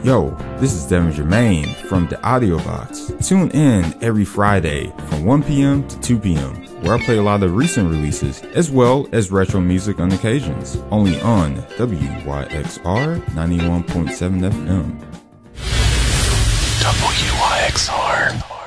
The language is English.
Yo, this is Devin Germain from the Audio Box. Tune in every Friday from 1 p.m. to 2 p.m. where I play a lot of recent releases as well as retro music on occasions. Only on WYXR 91.7 FM. WYXR.